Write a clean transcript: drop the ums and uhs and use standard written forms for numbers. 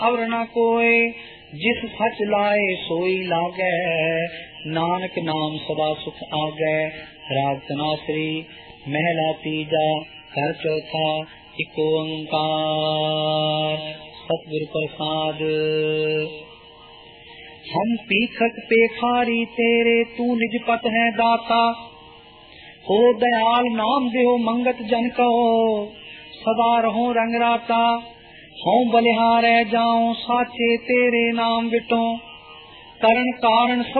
और न कोय, जिस सच लाए सोई लागे, नानक नाम सदा सुख आगे। राग तनासरी महला तीजा घर चौथा एक ओंकार। सतगुरु प्रसाद। हम पीखक पेखारी तेरे, तू निज पत है दाता। हो दयाल नाम देहो मंगत जन कहो, सदा रहो रंग राता। हों बलिहारे जाऊं साचे तेरे नाम विटो, करण कारण